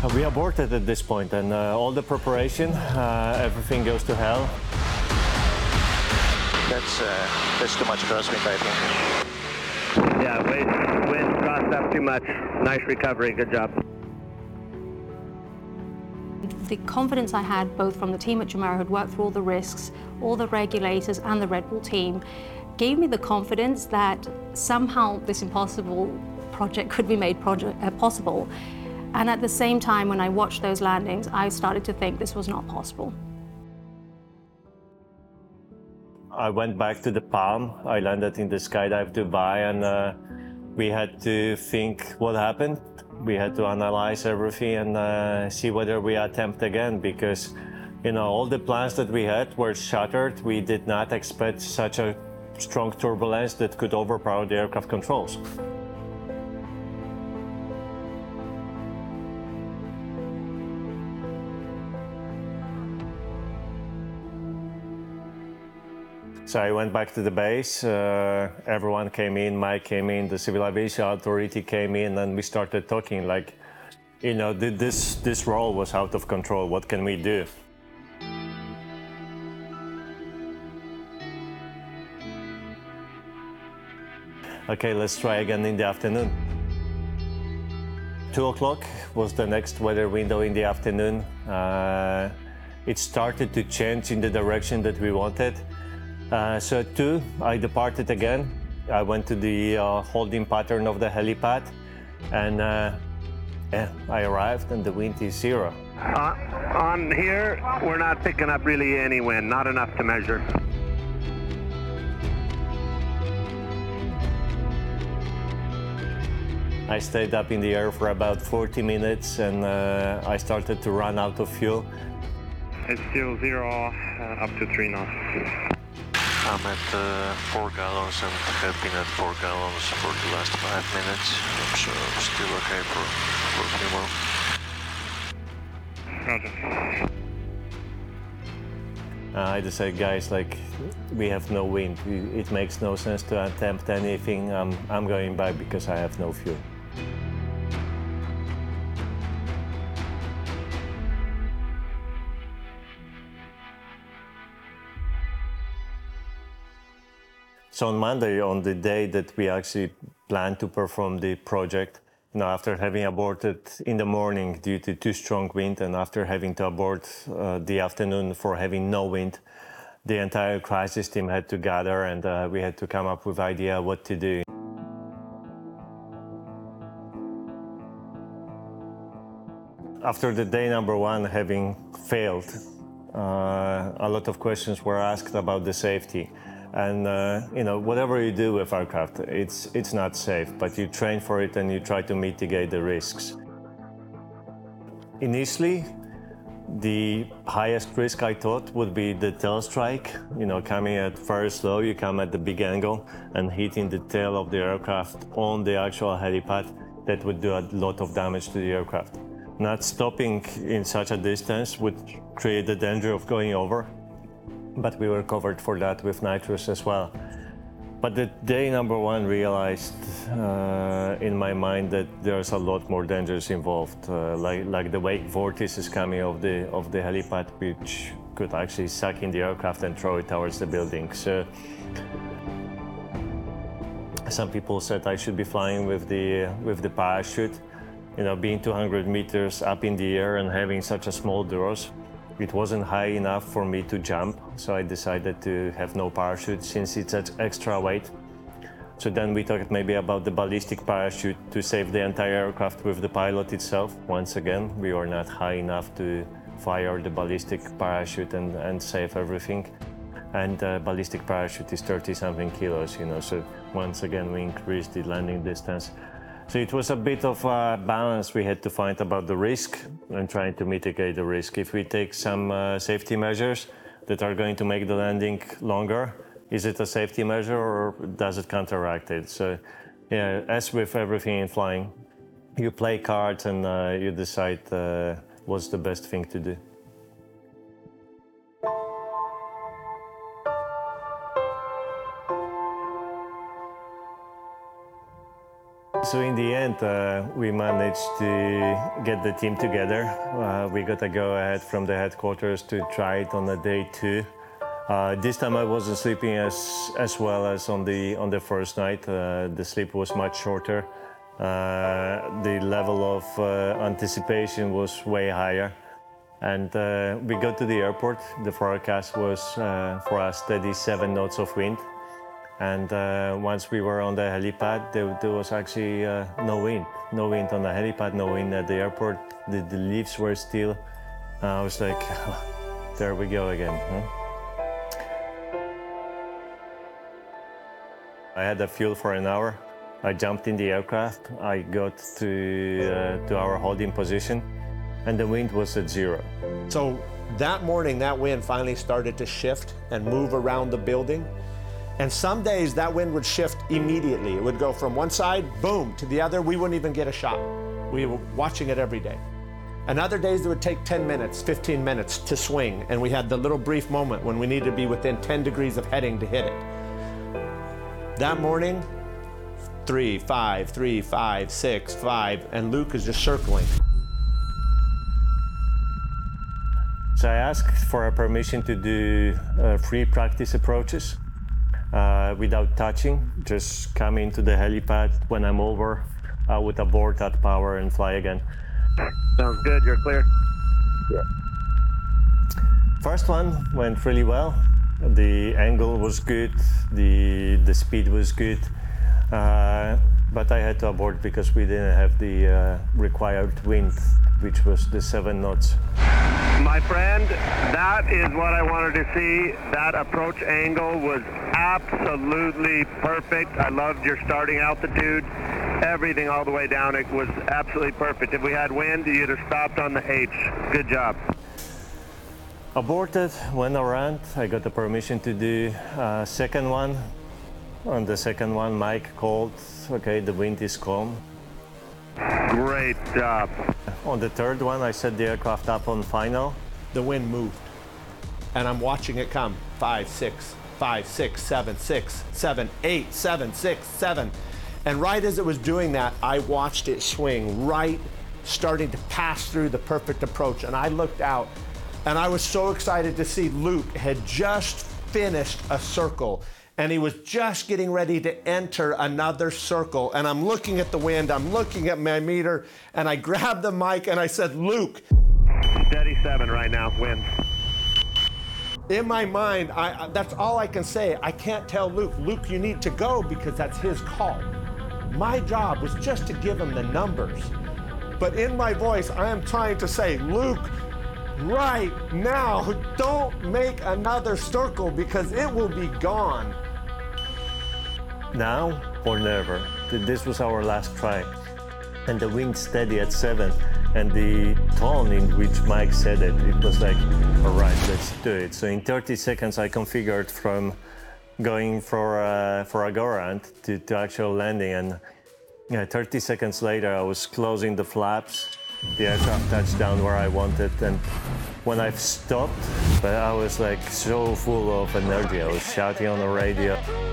We aborted at this point, and all the preparation, everything goes to hell. That's too much crosswind, I think. Yeah, wind crossed up too much. Nice recovery, good job. The confidence I had both from the team at Jumeirah who'd worked through all the risks, all the regulators and the Red Bull team gave me the confidence that somehow this impossible project could be made possible. And at the same time, when I watched those landings, I started to think this was not possible. I went back to the Palm. I landed in the Skydive Dubai, and we had to think what happened. We had to analyze everything and see whether we attempt again, because all the plans that we had were shattered. We did not expect such a strong turbulence that could overpower the aircraft controls. So I went back to the base, everyone came in, Mike came in, the Civil Aviation Authority came in, and we started talking like, this role was out of control, what can we do? Okay, let's try again in the afternoon. 2 o'clock was the next weather window in the afternoon. It started to change in the direction that we wanted. So at 2, I departed again. I went to the holding pattern of the helipad, and I arrived and the wind is 0. On here, we're not picking up really any wind, not enough to measure. I stayed up in the air for about 40 minutes, and I started to run out of fuel. It's still 0, up to 3 knots. I'm at 4 gallons and have been at 4 gallons for the last 5 minutes, so I'm still okay for a few more. Roger. I decided, guys, we have no wind. It makes no sense to attempt anything. I'm going back because I have no fuel. So on Monday, on the day that we actually planned to perform the project, after having aborted in the morning due to too strong wind, and after having to abort the afternoon for having no wind, the entire crisis team had to gather, and we had to come up with idea what to do. After the day number 1 having failed, a lot of questions were asked about the safety. And whatever you do with aircraft, it's not safe, but you train for it and you try to mitigate the risks. Initially, the highest risk I thought would be the tail strike. Coming at very slow, you come at the big angle and hitting the tail of the aircraft on the actual helipad. That would do a lot of damage to the aircraft. Not stopping in such a distance would create the danger of going over. But we were covered for that with nitrous as well. But the day number 1 realized in my mind that there's a lot more dangers involved, like the wake vortices coming off the helipad, which could actually suck in the aircraft and throw it towards the building. So some people said I should be flying with the parachute. Being 200 meters up in the air and having such a small doors. It wasn't high enough for me to jump, so I decided to have no parachute since it's extra weight. So then we talked maybe about the ballistic parachute to save the entire aircraft with the pilot itself. Once again, we were not high enough to fire the ballistic parachute and save everything. And ballistic parachute is 30-something kilos, so once again we increased the landing distance. So it was a bit of a balance we had to find about the risk and trying to mitigate the risk. If we take some safety measures that are going to make the landing longer, is it a safety measure or does it counteract it? So yeah, as with everything in flying, you play cards and you decide what's the best thing to do. So in the end, end, we managed to get the team together. We got a go-ahead from the headquarters to try it on the day 2. This time I wasn't sleeping as well as on the first night. The sleep was much shorter. The level of anticipation was way higher. And we got to the airport. The forecast was for us steady 7 knots of wind. And once we were on the helipad, there was actually no wind. No wind on the helipad, no wind at the airport. The leaves were still. I was like, there we go again. Huh? I had the fuel for an hour. I jumped in the aircraft. I got to our holding position, and the wind was at 0. So that morning, that wind finally started to shift and move around the building. And some days that wind would shift immediately. It would go from one side, boom, to the other. We wouldn't even get a shot. We were watching it every day. And other days it would take 10 minutes, 15 minutes to swing. And we had the little brief moment when we needed to be within 10 degrees of heading to hit it. That morning, 3, 5, 3, 5, 6, 5, and Luke is just circling. So I asked for a permission to do free practice approaches without touching. Just come into the helipad. When I'm over, I would abort that power and fly again. Sounds good. You're clear. Yeah. First one went really well. The angle was good. The speed was good. But I had to abort because we didn't have the required wind, which was the 7 knots. My friend, that is what I wanted to see. That approach angle was absolutely perfect. I loved your starting altitude. Everything all the way down, it was absolutely perfect. If we had wind, you'd have stopped on the H. Good job. Aborted, went around. I got the permission to do a second one. On the second one, Mike called, okay, the wind is calm. Great job. On the third one, I set the aircraft up on final. The wind moved, and I'm watching it come. 5, 6, 5, 6, 7, 6, 7, 8, 7, 6, 7. And right as it was doing that, I watched it swing right, starting to pass through the perfect approach. And I looked out, and I was so excited to see Luke had just finished a circle. And he was just getting ready to enter another circle. And I'm looking at the wind, I'm looking at my meter, and I grabbed the mic and I said, Luke. Steady 7 right now, wind. In my mind, that's all I can say. I can't tell Luke, Luke, you need to go because that's his call. My job was just to give him the numbers. But in my voice, I am trying to say, Luke, right now, don't make another circle because it will be gone. Now or never. This was our last try. And the wind steady at 7. And the tone in which Mike said it, it was like, all right, let's do it. So in 30 seconds, I configured from going for a go-around to actual landing. And 30 seconds later, I was closing the flaps. The aircraft touched down where I wanted. And when I stopped, I was like so full of energy. I was shouting on the radio.